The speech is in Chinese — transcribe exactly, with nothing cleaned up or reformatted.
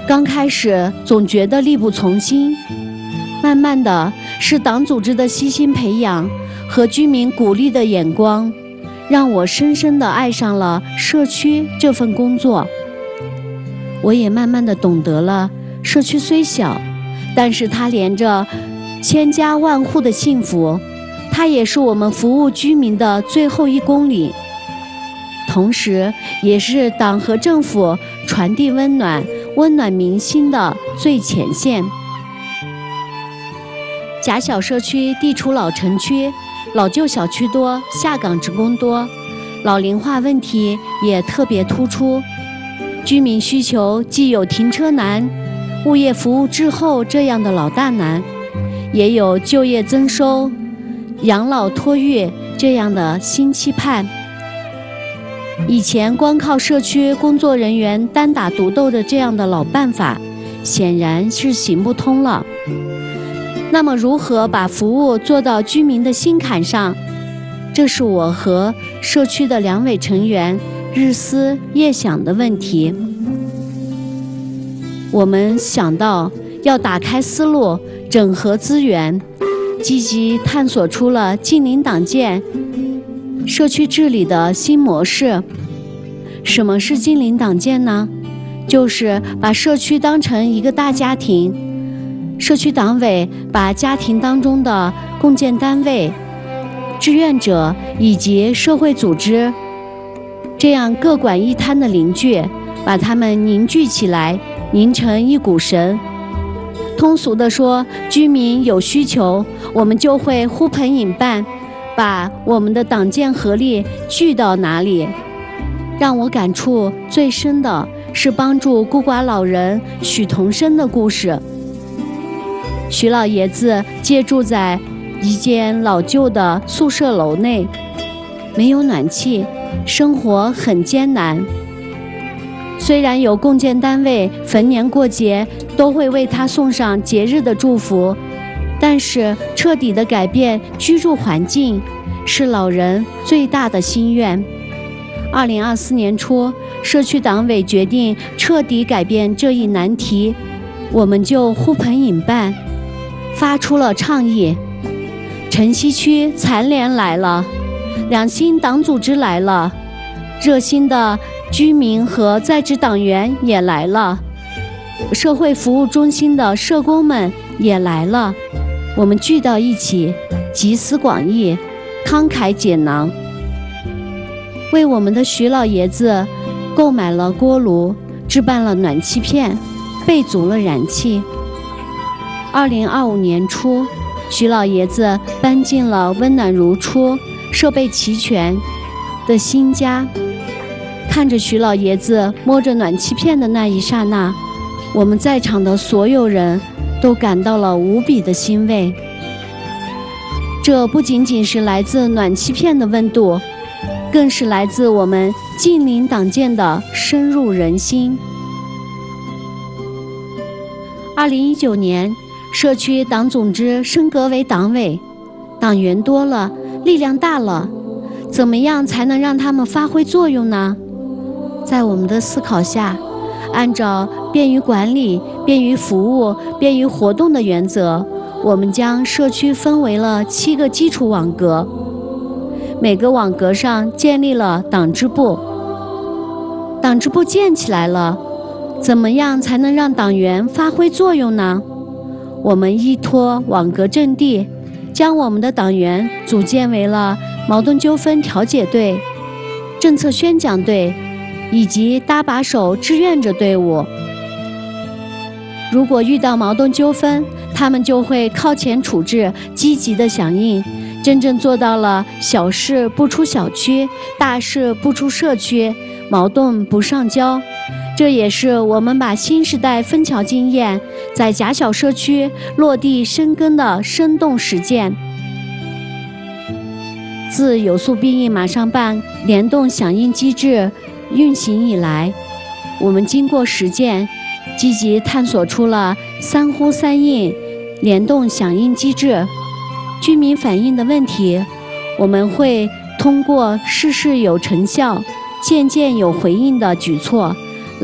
刚开始总觉得力不从心，慢慢的是党组织的悉心培养和居民鼓励的眼光，让我深深地爱上了社区这份工作。我也慢慢地懂得了，社区虽小，但是它连着千家万户的幸福，它也是我们服务居民的最后一公里，同时也是党和政府传递温暖、温暖民心的最前线。狭小社区地处老城区，老旧小区多，下岗职工多，老龄化问题也特别突出。居民需求既有停车难、物业服务滞后这样的老大难，也有就业增收、养老托育这样的新期盼。以前光靠社区工作人员单打独斗的这样的老办法，显然是行不通了。那么如何把服务做到居民的心坎上？这是我和社区的两委成员日思夜想的问题。我们想到要打开思路，整合资源，积极探索出了近邻党建社区治理的新模式。什么是近邻党建呢？就是把社区当成一个大家庭，社区党委把家庭当中的共建单位、志愿者以及社会组织这样各管一摊的邻居，把他们凝聚起来，凝成一股绳。通俗地说，居民有需求，我们就会呼朋引伴，把我们的党建合力聚到哪里。让我感触最深的是帮助孤寡老人许同生的故事。许老爷子借住在一间老旧的宿舍楼内，没有暖气，生活很艰难。虽然有共建单位逢年过节都会为他送上节日的祝福，但是彻底的改变居住环境是老人最大的心愿。二零二四年初，社区党委决定彻底改变这一难题，我们就呼朋引伴，发出了倡议。城西区残联来了，两新党组织来了，热心的居民和在职党员也来了，社会服务中心的社工们也来了。我们聚到一起，集思广益，慷慨解囊，为我们的徐老爷子购买了锅炉，置办了暖气片，备足了燃气。二零二五年初，徐老爷子搬进了温暖如初、设备齐全的新家。看着徐老爷子摸着暖气片的那一刹那，我们在场的所有人都感到了无比的欣慰。这不仅仅是来自暖气片的温度，更是来自我们近邻党建的深入人心。二零一九年，社区党总支升格为党委，党员多了，力量大了，怎么样才能让他们发挥作用呢？在我们的思考下，按照便于管理、便于服务、便于活动的原则，我们将社区分为了七个基础网格，每个网格上建立了党支部。党支部建起来了，怎么样才能让党员发挥作用呢？我们依托网格阵地，将我们的党员组建为了矛盾纠纷调解队、政策宣讲队以及搭把手志愿者队伍。如果遇到矛盾纠纷，他们就会靠前处置，积极的响应，真正做到了小事不出小区，大事不出社区，矛盾不上交。这也是我们把新时代枫桥经验在狭小社区落地生根的生动实践。自有诉必应马上办联动响应机制运行以来，我们经过实践，积极探索出了三呼三应联动响应机制。居民反映的问题，我们会通过事事有成效、件件有回应的举措，